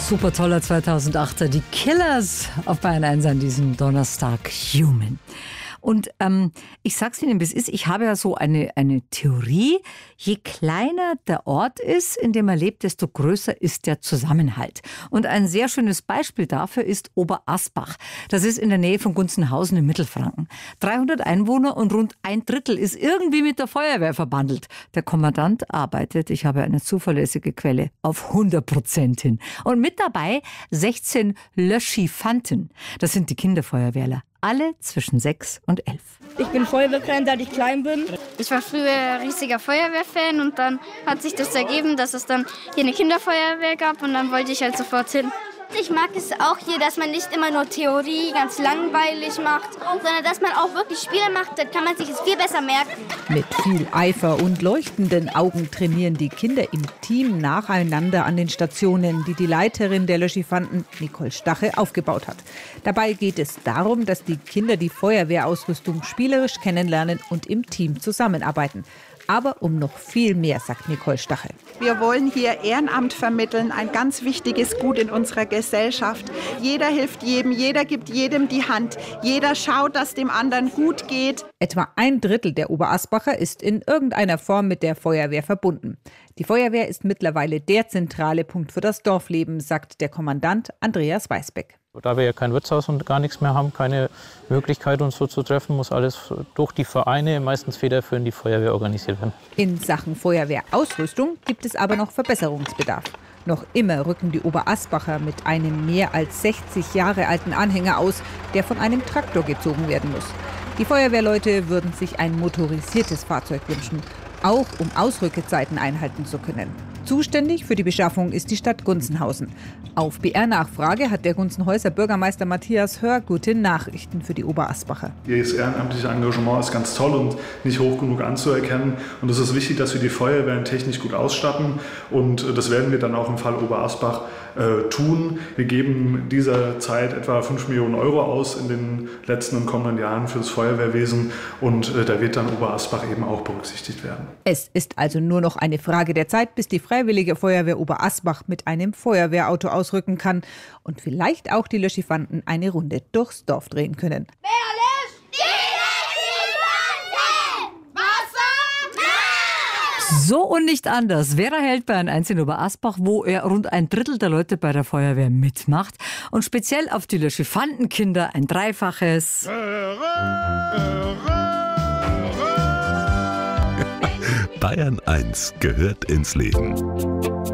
Super toller 2008er, die Killers auf Bayern 1 an diesem Donnerstag, Human. Und ich sag's Ihnen, wie es ist, ich habe ja so eine Theorie, je kleiner der Ort ist, in dem man lebt, desto größer ist der Zusammenhalt. Und ein sehr schönes Beispiel dafür ist Oberasbach. Das ist in der Nähe von Gunzenhausen im Mittelfranken. 300 Einwohner und rund ein Drittel ist irgendwie mit der Feuerwehr verbandelt. Der Kommandant arbeitet, ich habe eine zuverlässige Quelle, auf 100% hin. Und mit dabei 16 Löschifanten. Das sind die Kinderfeuerwehrler. Alle zwischen 6 und 11. Ich bin Feuerwehrfan, seit ich klein bin. Ich war früher riesiger Feuerwehrfan und dann hat sich das ergeben, dass es dann hier eine Kinderfeuerwehr gab und dann wollte ich halt sofort hin. Ich mag es auch hier, dass man nicht immer nur Theorie ganz langweilig macht, sondern dass man auch wirklich Spiele macht, dann kann man sich es viel besser merken. Mit viel Eifer und leuchtenden Augen trainieren die Kinder im Team nacheinander an den Stationen, die die Leiterin der Löschifanten, Nicole Stache, aufgebaut hat. Dabei geht es darum, dass die Kinder die Feuerwehrausrüstung spielerisch kennenlernen und im Team zusammenarbeiten. Aber um noch viel mehr, sagt Nicole Stache. Wir wollen hier Ehrenamt vermitteln, ein ganz wichtiges Gut in unserer Gesellschaft. Jeder hilft jedem, jeder gibt jedem die Hand, jeder schaut, dass dem anderen gut geht. Etwa ein Drittel der Oberasbacher ist in irgendeiner Form mit der Feuerwehr verbunden. Die Feuerwehr ist mittlerweile der zentrale Punkt für das Dorfleben, sagt der Kommandant Andreas Weißbeck. Da wir ja kein Wirtshaus und gar nichts mehr haben, keine Möglichkeit, uns so zu treffen, muss alles durch die Vereine, meistens federführend die Feuerwehr, organisiert werden. In Sachen Feuerwehrausrüstung gibt es aber noch Verbesserungsbedarf. Noch immer rücken die Oberasbacher mit einem mehr als 60 Jahre alten Anhänger aus, der von einem Traktor gezogen werden muss. Die Feuerwehrleute würden sich ein motorisiertes Fahrzeug wünschen, auch um Ausrückezeiten einhalten zu können. Zuständig für die Beschaffung ist die Stadt Gunzenhausen. Auf BR-Nachfrage hat der Gunzenhäuser Bürgermeister Matthias Hör gute Nachrichten für die Oberasbacher. Ihr ehrenamtliche Engagement ist ganz toll und nicht hoch genug anzuerkennen. Und es ist wichtig, dass wir die Feuerwehren technisch gut ausstatten. Und das werden wir dann auch im Fall Oberasbach tun. Wir geben dieser Zeit etwa 5 Millionen Euro aus in den letzten und kommenden Jahren für das Feuerwehrwesen. Und da wird dann Oberasbach eben auch berücksichtigt werden. Es ist also nur noch eine Frage der Zeit, bis die Freiwillige Feuerwehr Oberasbach mit einem Feuerwehrauto ausrücken kann und vielleicht auch die Löschifanten eine Runde durchs Dorf drehen können. So und nicht anders. Vera Held bei Bayern 1 in Oberasbach, wo er rund ein Drittel der Leute bei der Feuerwehr mitmacht. Und speziell auf die Löschifantenkinder ein Dreifaches. Bayern 1 gehört ins Leben.